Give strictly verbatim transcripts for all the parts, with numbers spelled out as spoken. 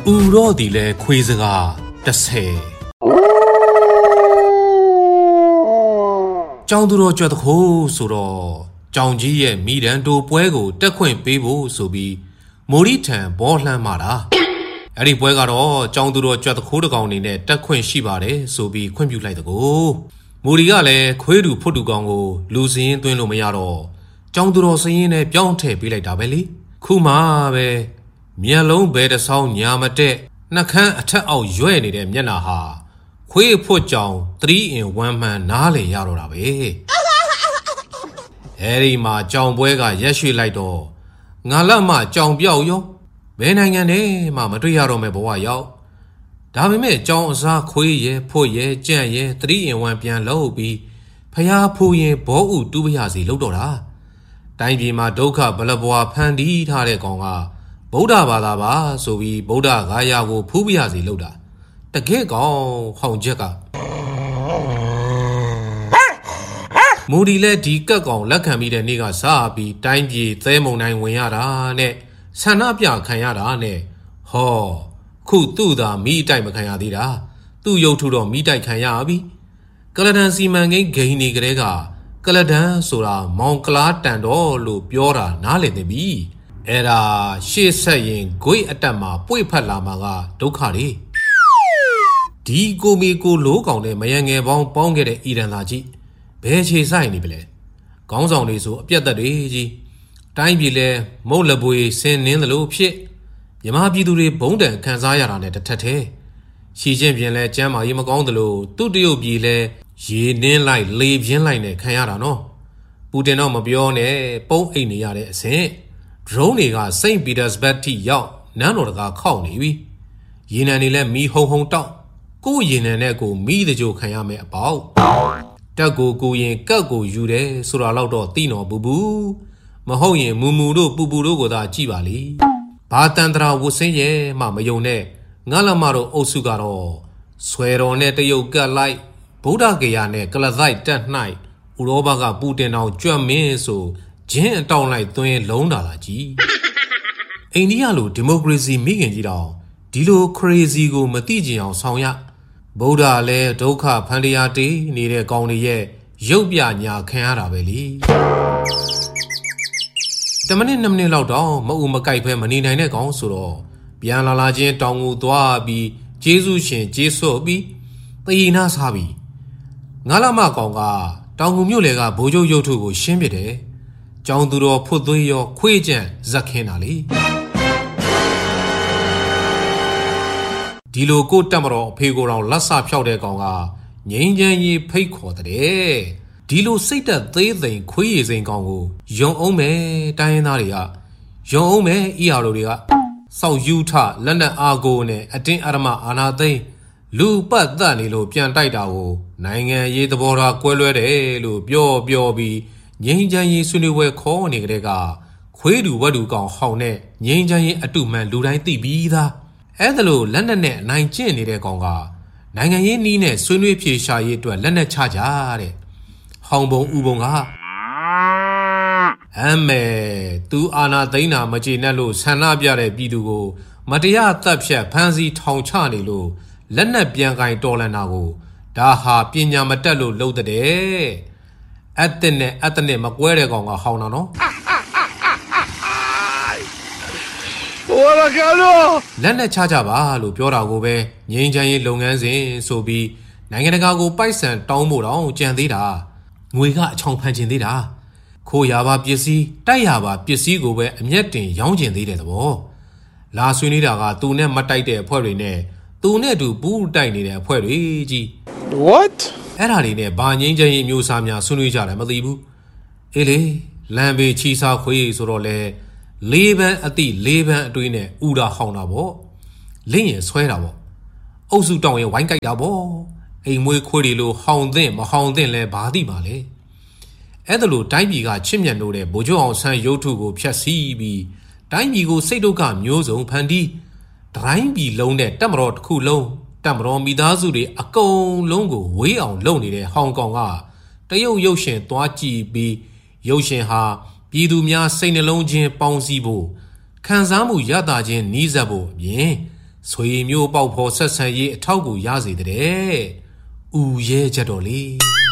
乌罗的嘞亏子个得塞，张都罗觉得好说了，张姐也每天都不爱个得困背部手臂，莫里天包烂马啦。阿里不爱个咯，张都罗觉得好的讲呢呢，得困西巴嘞手臂困不来的个，莫里个嘞亏路破路讲个，路线对路没呀咯，张都罗声音呢表态比来大白哩，苦嘛呗。面龙白的少娘们的，那看他熬月里的面那哈，会破江три in one man哪里呀罗啦呗？哎哩嘛，江不个也许来到，俺那嘛江标哟，没那样的嘛么对呀罗没不话要，大妹妹江啥亏也破也贱也три in one变老比，怕呀破也保护都不下是老多啦，但比嘛都卡不了不话盘地他来讲啊。ဗုဒ္ဓဘာသာပါဆိုပြီးဗုဒ္ဓဂါယာကိုဖူးပြရစီလုပ်တာတကယ်ကောင်ဟောင်ချက်ကမူဒီလည်းဒီကက်ကောင်လက်ခံပြီးတဲ့နေ့ကစားပြီးတိုင်းပြည်သဲမုံတိုင်းဝင်ရတာနဲ့ဆန္ဒပြခံရတာနဲ့ဟောခုသူ့သာမိတိုက်မခံရသေးတာသူ့ရုပ်ထုတော့မိတိုက်ခံရပြီကလဒန်စီမံကိန်းဂိမ်းနေကလေးကကလဒန်ဆိုတာမောင်ကလားတန်တော်လို့ပြောတာနားလည်နေပြီအဲ့ဒါရှေ့ဆက်ရင်ဂွေးအတက်မှာပွေဖက်လာမှာကဒုက္ခတွေဒီကိုမီကိုလိုးကောင်တဲ့မယံငယ်ပေါင်းပေါင်းခဲ့တဲ့အီရန်သားကြီးဘယ်ခြေဆိုင်နေပြီလဲခေါင်းဆောင်တွေဆိုအပြတ်သက်တွေကြီးတိုင်းပြည်လဲမုတ်လပွေဆင်းနင်းသလိုဖြစ်မြမပြည်သူတွေဘုံတန်ခံစားရတာနဲ့တစ်ထက်သေးရှီချင်းပြင်လဲကျမ်းမာရေးမကောင်းသလိုသူ့တရုတ်ပြည်လဲရေနင်းလိုက်လေပြင်းလိုက်နဲ့ခံရတာနော်ပူတင်တော့မပြောနဲ့ပုံအိတ်နေရတဲ့အဆင့်drone တွေကစိန့်ပီတာစဘတ်ထိရောက်နန်းတော်တကာခောက်နေပြီရေနံတွေလည်းမီဟုံဟုံတောက်ကိုရေနံနဲ့ကိုမီးတကြိုခံရမယ်အပေါက်တက်ကိုကိုရင်ကက်ကိုယူတယ်ဆိုတာတော့တော့သိတော်ဘူးဘူးမဟုတ်ရင်မူမူတို့ပူပူတို့ကိုသာကြည့်ပါလေဘာတန်တရာဝစင်းရဲ့မှမယုံနဲ့ငါလမတို့အုပ်စုကတော့ဆွဲတော်နဲ့တရုတ်ကက်လိုက်ဗုဒ္ဓဂယာနဲ့ကလသိုက်တက်၌ဥရောပကပူတင်တော်ကြွမင်းဆိုဂျင်းအတောင်လိုက်သွင်းလုံးတာလားကြီးအိန္ဒိယလိုဒီမိုကရေစီမိခင်ကြီးတောင်ဒီလို crazy ကိုမသိကြအောင်ဆောင်ရဗုဒ္ဓလည်းဒုက္ခဖန်တရားတေးနေတဲ့ကောင်တွေရဲ့ရုပ်ပြညာခံရတာပဲလေတမနစ်နှစ်မိနစ်လောက်တော့မအူမကြိုက်ဖဲမနေနိုင်တဲ့ကောင်ဆိုတော့ပြန်လာလာချင်းတောင်ကိုသွားပြီးဂျေစုရှင်ဂျေဆော့ပြီးသေနာစားပြီးငါလမကောင်ကတောင်ကူမြို့လေကဘိုးချုပ်ရုပ်ထုကိုရှင်းပြတယ်ကျောင်းသူတော်ဖွတ်သွေးရောခွေးကြံဇက်ခင်းတာလေဒီလိုကိုတက်မတော်အဖေကိုတော်လက်ဆဖြောက်တဲ့ကောင်ကငိမ့်ချမ်းကြီးဖိတ်ခေါ်တဲ့ဒီလိုစိတ်သက်သေးသိမ်ခွေးရည်စိမ်ကောင်ကိုယုံအောင်မယ်တိုင်းရင်းသားတွေကယုံအောင်မယ်အီအာလိုတွေကစောက်ယူထလက်နက်အာကိုနဲ့အတင်းအဓမ္မအာနာသိမ့်လူပတ်သက်နေလို့ပြန်တိုက်တာကိုနိုင်ငံရေးသဘောထားကွဲလွဲတယ်လို့ပြောပြောပြီးငိမ့်ချမ်းရေးဆွေးနွေးပွဲခေါ်နေကြတဲ့ကခွေးတူဝတ်တူကောင်ဟောင်းနဲ့ငိမ့်ချမ်းရေးအတုမှန်လူတိုင်းသိပြီးသားအဲ့ဒါလို့လက်နက်နဲ့အနိုင်ကျင့်နေတဲ့ကောင်ကနိုင်ငံရေးနီးနဲ့ဆွေးနွေးဖြေရှာရေးအတွက်လက်နက်ချကြတဲ့ဟောင်းပုံဥပုံကအမဲသူအာနာသိန်းတာမကြေနဲ့လို့ဆန္ဒပြတဲ့ပြည်သူကိုမတရားတပ်ဖြတ်ဖမ်းဆီးထောင်ချနေလို့လက်နက်ပြန်ကင်တော်လန်တာကိုဒါဟာပညာမတက်လို့လုပ်တဲ့အတ်တဲ့နဲ့အတ်တဲ့မကွဲတဲ့ကောင်ကဟောင်းတာနော်ဟိုလာကလို့လက်နဲ့ချကြပါလို့ပြောတာကိုပဲငိမ့်ချမ်းရေးလုပ်ငန်းစဉ်ဆိုပြီးနိုင်ငံတကာကိုပိုက်ဆံတောင်းဖို့တောင်ကြံသေးတာငွေကအချောင်ဖန်ကျင်သေးတာခိုးရပါပစ္စည်းတိုက်ရပါပစ္စည်းကိုပဲအမျက်တင်ရောင်းကျင်သေးတဲ့သဘောလာဆွေးနေတာကသူနဲ့မတိုက်တဲ့အဖွဲ့တွေနဲ့သူနဲ့တူပူးတိုက်နေတဲ့အဖွဲ့တွေကြီး What အဲ့ဒါတွေနဲ့ဘာငိမ့်ချမ်းရေးမျိုးစားများဆွေးနွေးကြတယ်မသိဘူးအေးလေလမ်းဘေးချီစားခွေးဆိုတော့လေလေးပန်းအတိလေးပန်းအတွေးနဲ့ဥတာဟောင်းတာပေါ့လင့်ရင်ဆွဲတာပေါ့အုပ်စုတောင်ရင်ဝိုင်းကြိုက်တာပေါ့အိမ်မွေးခွေးတွေလိုဟောင်းသင့်မဟောင်းသင့်လဲဘာသိပါလဲအဲ့ဒါလို့တိုင်းပြည်ကချစ်မြတ်လို့တဲ့ဗိုလ်ချုပ်အောင်ဆန်းရုပ်ထုကိုဖျက်ဆီးပြီးတိုင်းပြည်ကိုစိတ်ဒုက္ခမျိုးစုံဖန်တီးတိုင်းပြည်လုံးနဲ့တက်မတော်တစ်ခုလုံးတက်မတော်မိသားစုတွေအကုန်လုံးကိုဝေးအောင်လုပ်နေတဲ့ဟောင်ကောင်ကတရုတ်ရုပ်ရှင်သွားကြည့်ပြီးရုပ်ရှင်ဟာပြည်သူများစိတ်နှလုံးချင်းပေါင်းစည်းဖို့ခံစားမှုရတာချင်းနီးစပ်ဖို့အပြင်ဆွေမျိုးပေါက်ဖော်ဆက်ဆံရေးအထောက်အကူရစေတဲ့။ဦးရဲချက်တော်လေ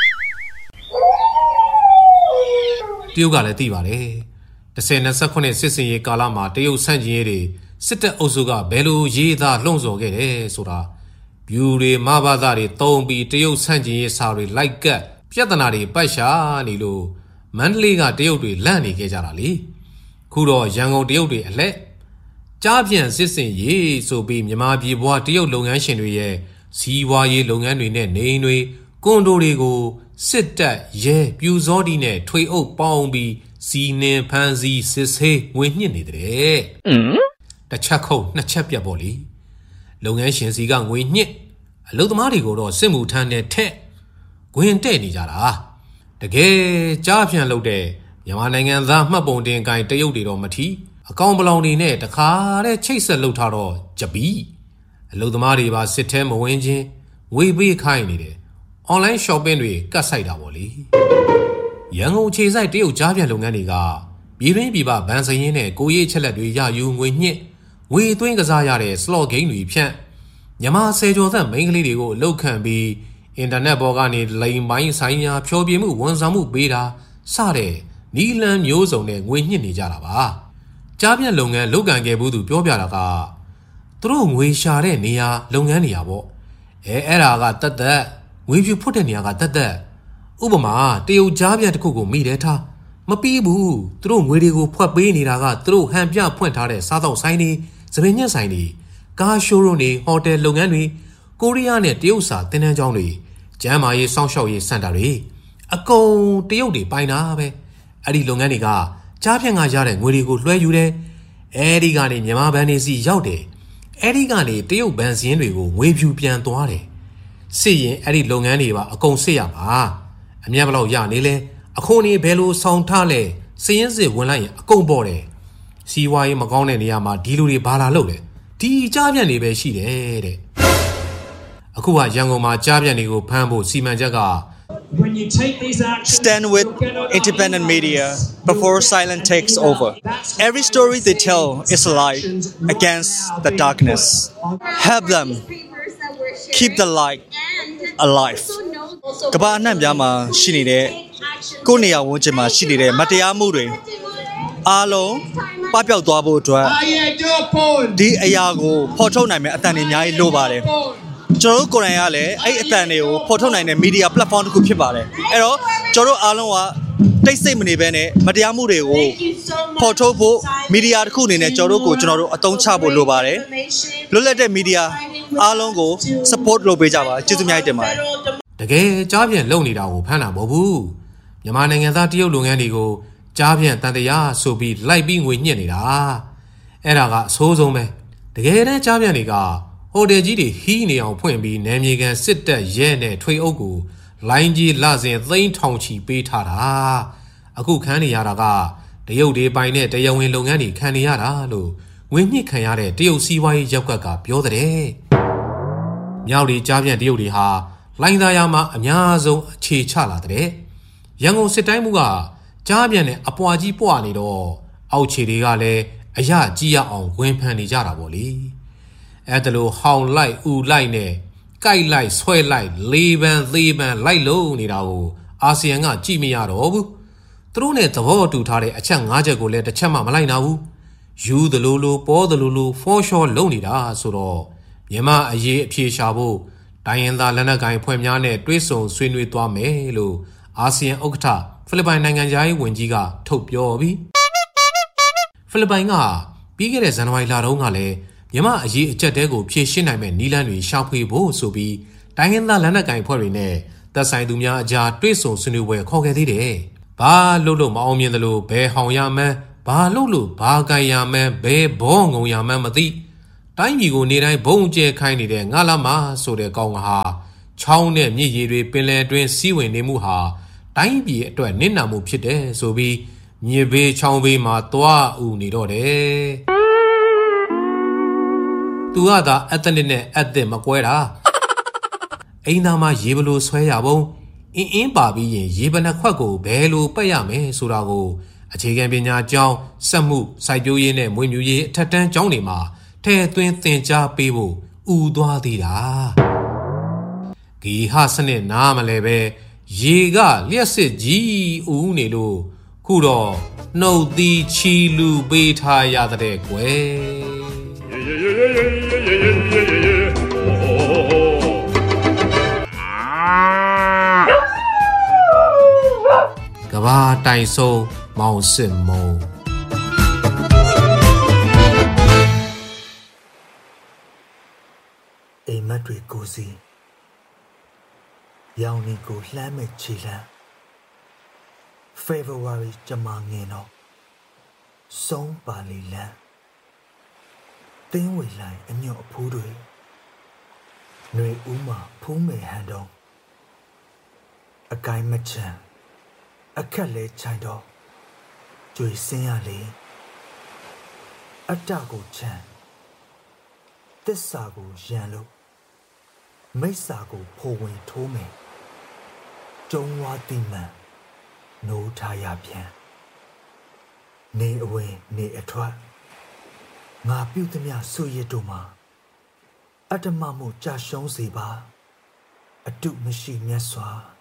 တရုတ်ကလည်းသိပါတယ်။တစ်ဆယ်နှစ်ခုနှစ်စစ်စင်ရေးကာလမှာတရုတ်ဆန့်ကျင်ရေးတွေစစ်တပ်အုပ်စုကဘယ်လိုရေးသားလှုံ့ဆော်ခဲ့တယ်ဆိုတာဗျူတွေမဘာသာတွေတုံးပြီးတရုတ်ဆန့်ကျင်ရေးစာတွေလိုက်ကပ်ပြဿနာတွေပတ်ရှာနေလို့မန္တလေးကတရုတ်တွေလန့်နေခဲ့ကြတာလေ။ခုတော့ရန်ကုန်တရုတ်တွေအလက်ကြားပြန်စစ်စင်ရေးဆိုပြီးမြန်မာပြည်ဘွားတရုတ်လုပ်ငန်းရှင်တွေရဲ့စီးပွားရေးလုပ်ငန်းတွေနဲ့နေအိမ်တွေကွန်ဒိုတွေကိုစစ်တပ်ရဲပြူစောတီနဲ့ထွေအုပ်ပေါင်းပြီးစီနင်ဖန်းစီစစ်ဆေးငွေညှစ်နေတဲ့။တစ်ချက်ခုတ်နှစ်ချက်ပြတ်ပေါ့လေ။လုပ်ငန်းရှင်စီကငွေညှစ်အလုပ်သမားတွေကိုတော့စစ်မှုထမ်းနဲ့ထက်ဂွင်တဲ့နေကြတာ။တကယ်ကြားပြန်လုပ်တဲ့မြန်မာနိုင်ငံသားမှတ်ပုံတင်ကိုင်တရုတ်တွေတော့မထီအကောင်ပလောင်တွေနဲ့တခါတဲ့ချိတ်ဆက်လုပ်ထားတော့ကြပီအလုပ်သမားတွေပါစစ်ထဲမဝင်ချင်းငွေပေးခိုင်းနေတယ်။ online shopping တွေကတ်ဆိုင်တာပေါ့လေ။ရန်ကုန်ခြေဆိုင်တရုတ်ကြားပြန်လုပ်ငန်းတွေကပြည်တွင်းပြည်ပဗန်စရင်နဲ့ကိုရေးချက်လက်တွေရယူငွေညှစ်ငွေသွင်းကစားရတဲ့ slot game တွေဖြန့်မြန်မာဆယ်ကျော်သက်မိန်းကလေးတွေကိုအလုပ်ခံပြီးအင်တာနက်ပေါ်ကနေလိမ်ပိုင်းဆိုင်ရာဖျော်ဖြေမှုဝန်ဆောင်မှုပေးတာစတဲ့နီလန်မျိုးစုံနဲ့ငွေညှစ်နေကြတာပါ။ကြားပြန်လုပ်ငန်းလုပ်ကံခဲ့ဘူးသူပြောပြတာကသူတို့ငွေရှာတဲ့နေရာလုပ်ငန်းနေရာပေါ့။အဲအဲ့ဒါကတတ်တတ်ငွေဖြူဖွတ်တဲ့နေရာကတတ်တတ်ဥပမာတရုတ်ကြားပြန်တစ်ခုကိုမိတယ်ထားမပြီးဘူးသူတို့ငွေတွေကိုဖွက်ပေးနေတာကသူတို့ဟန်ပြဖွင့်ထားတဲ့စားသောက်ဆိုင်တွေစပင်းညက်ဆိုင်တွေကားရှိုးရုံတွေဟိုတယ်လုပ်ငန်းတွေကိုရီးယားနဲ့တရုတ်စာတင်တန်းကျောင်းတွေကျန်းမာရေးစောင့်ရှောက်ရေးစင်တာတွေအကုန်တရုတ်တွေပိုင်တာပဲအဲ့ဒီလုပ်ငန်းတွေကကြားပြန်ကရတဲ့ငွေတွေကိုလွှဲယူတယ်အဲ့ဒီကနေမြန်မာဘဏ်တွေစီရောက်တယ်အဲ့ဒီကနေတရုတ်ဘဏ်စည်းတွေကိုငွေဖြူပြန်သွားတယ်စစ်ရင်အဲ့ဒီလုပ်ငန်းတွေပါအကုန်စစ်ရမှာအမြတ်ဘလောက်ရနေလဲအခုနေဘယ်လိုဆောင်ထားလဲစည်ရင်စစ်ဝင်လိုက်ရင်အကုန်ပေါ်တယ်စီဝါရေးမကောင်းတဲ့နေရာမှာဒီလူတွေဘာလာလုပ်လဲဒီကြားပြန်တွေပဲရှိတယ်တဲ့အခုကရန်ကုန်မှာကြားပြန်တွေကိုဖမ်းဖို့စီမံချက်က When you take these actions, stand with independent media before silence takes over. Every story they tell is a light against the darkness. Help them keep the light alive. ကမ္ဘာအနှံ့ပြားမှာရှိနေတဲ့ကိုယ့်နေရာဝန်းကျင်မှာရှိနေတဲ့မတရားမှုတွေအားလုံးပပျောက်သွားဖို့အတွက်ဒီအရာကိုဖော်ထုတ်နိုင်မယ့်အတန်တွေအများကြီးလိုပါတယ်ကျွန်တော်တို့ကိုယ်တိုင်ကလည်းအဲ့အတန်တွေကိုဖော်ထုတ်နိုင်တဲ့ media platform တစ်ခုဖြစ်ပါတယ်အဲ့တော့ကျွန်တော်တို့အားလုံးကတိတ်ဆိတ်မနေဘဲနဲ့မတရားမှုတွေကိုဖော်ထုတ်ဖို့ media တစ်ခုအနေနဲ့ကျွန်တော်တို့ကိုကျွန်တော်တို့အသုံးချဖို့လိုပါတယ်လွတ်လပ်တဲ့ media အားလုံးကို support လုပ်ပေးကြပါကျေးဇူးများတင်ပါတယ်တကယ်ကြားပြန်လုပ်နေတာကိုဖမ်းတာမဟုတ်ဘူးမြန်မာနိုင်ငံသားတရုတ်လုပ်ငန်းတွေကိုကြားပြန်တန်တရားဆိုပြီးလိုက်ပြီးငွေညှစ်နေတာအဲ့ဒါကအဆိုးဆုံးပဲတကယ်တမ်းကြားပြန်တွေကဟိုတယ်ကြီးတွေဟီးနေအောင်ဖွင့်ပြီးနယ်မြေကန်စစ်တပ်ရဲနဲ့ထွေအုပ်ကိုလိုင်းကြီးလစဉ်သိန်းထောင်ချီပေးထားတာအခုခန်းနေရတာကတရုတ်တွေပိုင်တဲ့တရားဝင်လုပ်ငန်းတွေခံနေရတာလို့ငွေညှစ်ခံရတဲ့တရုတ်စီးပွားရေးရောက်ကကပြောတဲ့မြောက်ဒီကြားပြန်တရုတ်တွေဟာလိုင်းသားရမှာအများဆုံးအခြေချလာတဲ့ရန်ကုန်စစ်တိုင်းမှုကကြားပြန်နဲ့အပွားကြီးပွားနေတော့အောက်ခြေတွေကလည်းအရကြီးရအောင်ဝင်ဖန်နေကြတာပေါ့လေအဲ့ဒါလို့ဟောင်လိုက်ဥလိုက်နဲ့ကြိုက်လိုက်ဆွဲလိုက်လေးပန်းသေးပန်းလိုက်လို့နေတာကိုအာဆီယံကကြည့်မရတော့ဘူးသူတို့နဲ့သဘောတူထားတဲ့အချက်၅ချက်ကိုလည်းတစ်ချက်မှမလိုက်နိုင်ဘူးယူသလိုလိုပေါ်သလိုလိုဖောရှောလုံနေတာဆိုတော့မြန်မာအရေးအပြေရှာဖို့တိုင်းရင်းသားလက်နက်ကိုင်ဖွဲ့များနဲ့တွဲဆုံဆွေးနွေးသွားမယ်လို့အာဆီယံဥက္ကဋ္ဌဖိလစ်ပိုင်နိုင်ငံသားရေးဝန်ကြီးကထုတ်ပြောပြီးဖိလစ်ပိုင်ကပြီးခဲ့တဲ့ဇန်နဝါရီလတုန်းကလည်းမြန်မာအရေးအကျက်တဲကိုဖြည့်ရှင်းနိုင်မဲ့နည်းလမ်းတွေရှာဖွေဖို့ဆိုပြီးတိုင်းရင်းသားလက်နက်ကိုင်ဖွဲ့တွေနဲ့သက်ဆိုင်သူများအကြားတွဲဆုံဆွေးနွေးပွဲခေါ်ခဲ့သေးတယ်။ဘာလို့လို့မအောင်မြင်သလိုဘယ်ဟောင်ရမှန်းဘာလို့လို့ဘာကန်ရမှန်းဘယ်ဘောငုံရမှန်းမသိတိုင်းပြည်ကိုနေတိုင်းဘုံကျဲခိုင်းနေတဲ့ငါလာမဆိုတဲ့ကောင်ကဟာချောင်းနဲ့မြစ်ရည်တွေပင်လယ်တွင်းစီးဝင်နေမှုဟာတိုင်းပြည်အတွက်နစ်နာမှုဖြစ်တယ်ဆိုပြီးမြေဘေးချောင်းဘေးမှာသွားဥနေတော့တယ်သူကသာအသက်နဲ့အသက်မကွဲတာအိမ်သားမှာရေဘလို့ဆွဲရပုံအင်းအင်းပါပြီးရင်ရေပနခွက်ကိုဘယ်လိုပတ်ရမယ်ဆိုတာကိုအခြေခံပညာကျောင်းစက်မှုစိုက်ပျိုးရေးနဲ့မွေးမြူရေးအထက်တန်းကျောင်းတွေမှာထဲသွင်းသင်ကြားပေးဖို့ဥသွားသေးတာဂီဟစနစ်နားမလဲပဲရေကလျှက်စစ်ကြီးဥနေလို့ခုတော့နှုတ်သီးချီလူပေးထားရတဲ့ကွယ်ကဘာတိုင်ဆုံးမောင်စစ်မုံအိမ်မက်တွေကိုစီရောင်နေကိုလှမ်းမဲ့ခြေလမ်း February ကြမှာငင်တော့ဆုံးပါလီလန်းသင်းဝေလိုက်အညွတ်အဖူးတွေຫນွေဦးမှာဖူးမယ်ဟန်တော့အကိုင်းမချမ်းအခက်လဲချိုင်တော့ကြွေစင်းရလေအတ္တကိုချမ်းသစ္စာကိုရန်လို့မိစ္ဆာကိုဖိုဝင်ထိုးမယ်ကျုံဝါတိမှန်နိုးထားရပြန်နေအဝင်နေအထွက်ငါပြုသမျှဆွရတို့မှာအတ္တမမှုကြာရှုံးစေပါအတုမရှိမြတ်စွာ